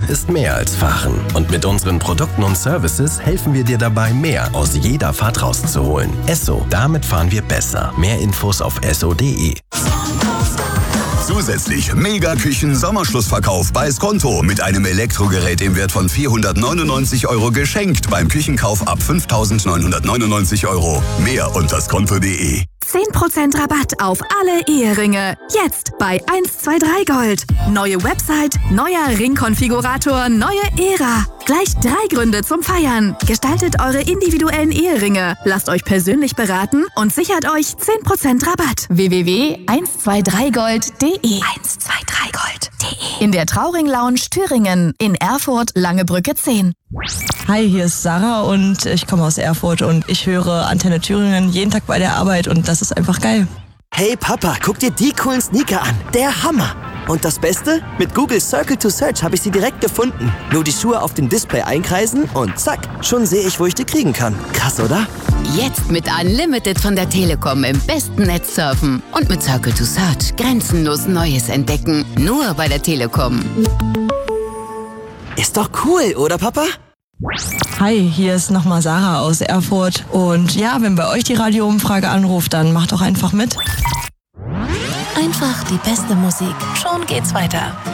ist mehr als Fahren. Und mit unseren Produkten und Services helfen wir dir dabei, mehr aus jeder Fahrt rauszuholen. Esso, damit fahren wir besser. Mehr Infos auf esso.de. Zusätzlich Mega-Küchen-Sommerschlussverkauf bei Skonto mit einem Elektrogerät im Wert von 499 € geschenkt beim Küchenkauf ab 5.999 €. Mehr unter skonto.de. 10% Rabatt auf alle Eheringe. Jetzt bei 123 Gold. Neue Website, neuer Ringkonfigurator, neue Ära. Gleich 3 Gründe zum Feiern. Gestaltet eure individuellen Eheringe. Lasst euch persönlich beraten und sichert euch 10% Rabatt. www.123gold.de 123gold.de. In der Trauring Lounge Thüringen. In Erfurt, Langebrücke 10. Hi, hier ist Sarah und ich komme aus Erfurt und ich höre Antenne Thüringen jeden Tag bei der Arbeit und das ist einfach geil. Hey Papa, guck dir die coolen Sneaker an. Der Hammer. Und das Beste? Mit Google Circle to Search habe ich sie direkt gefunden. Nur die Schuhe auf dem Display einkreisen und zack, schon sehe ich, wo ich die kriegen kann. Krass, oder? Jetzt mit Unlimited von der Telekom im besten Netz surfen. Und mit Circle to Search grenzenlos Neues entdecken. Nur bei der Telekom. Ist doch cool, oder Papa? Hi, hier ist nochmal Sarah aus Erfurt. Und ja, wenn bei euch die Radioumfrage anruft, dann macht doch einfach mit. Einfach die beste Musik. Schon geht's weiter.